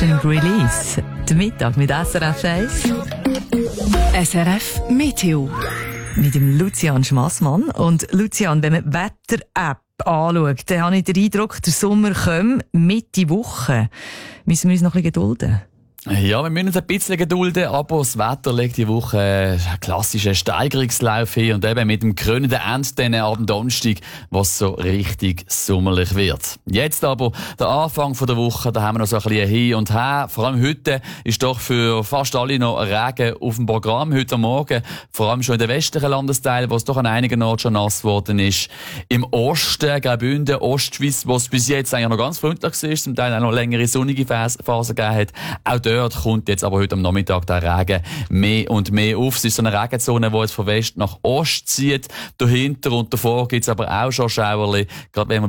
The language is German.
and Release. Der Mittag mit SRF 1. SRF Meteo. Mit dem Lucian Schmassmann. Und Lucian, wenn man die Wetter-App anschaut, dann habe ich den Eindruck, der Sommer kommt Mitte Woche. Müssen wir uns noch ein bisschen gedulden? Ja, wir müssen uns ein bisschen gedulden, aber das Wetter legt die Woche einen klassischen Steigerungslauf hin und eben mit dem krönenden Ende dann ab Donnerstag, was so richtig sommerlich wird. Jetzt aber der Anfang der Woche, da haben wir noch so ein bisschen hin und her. Vor allem heute ist doch für fast alle noch Regen auf dem Programm. Heute Morgen, vor allem schon in den westlichen Landesteilen, wo es doch an einigen Orten schon nass geworden ist. Im Osten, Graubünden, Ostschweiz, wo es bis jetzt eigentlich noch ganz freundlich war, zum Teil auch noch längere sonnige Phasen gegeben hat. Auch dort kommt jetzt aber heute am Nachmittag der Regen mehr und mehr auf. Es ist so eine Regenzone, die jetzt von West nach Ost zieht. Dahinter und davor gibt es aber auch schon Schauerli. Gerade wenn wir